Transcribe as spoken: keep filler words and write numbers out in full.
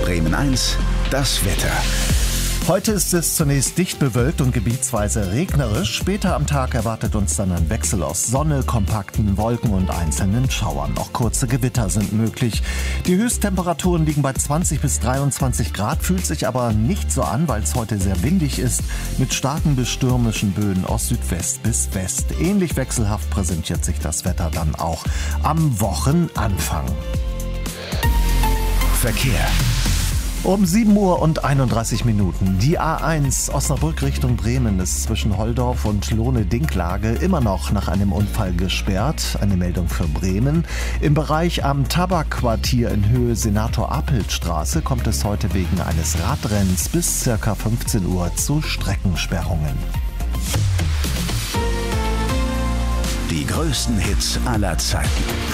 Bremen eins, das Wetter. Heute ist es zunächst dicht bewölkt und gebietsweise regnerisch. Später am Tag erwartet uns dann ein Wechsel aus Sonne, kompakten Wolken und einzelnen Schauern. Auch kurze Gewitter sind möglich. Die Höchsttemperaturen liegen bei zwanzig bis dreiundzwanzig Grad, fühlt sich aber nicht so an, weil es heute sehr windig ist, mit starken bis stürmischen Böen aus Südwest bis West. Ähnlich wechselhaft präsentiert sich das Wetter dann auch am Wochenanfang. Verkehr. Um sieben Uhr und einunddreißig Minuten. Die A eins Osnabrück Richtung Bremen ist zwischen Holdorf und Lohne-Dinklage immer noch nach einem Unfall gesperrt. Eine Meldung für Bremen. Im Bereich am Tabakquartier in Höhe Senator-Appelt-Straße kommt es heute wegen eines Radrennens bis ca. fünfzehn Uhr zu Streckensperrungen. Die größten Hits aller Zeiten.